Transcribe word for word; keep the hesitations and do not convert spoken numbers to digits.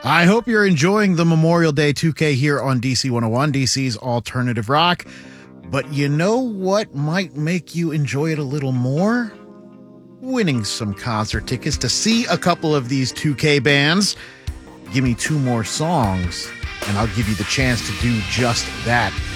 I hope you're enjoying the Memorial Day two K here on D C one oh one, D C's Alternative Rock. But you know what might make you enjoy it a little more? Winning some concert tickets to see a couple of these two K bands. Give me two more songs, and I'll give you the chance to do just that.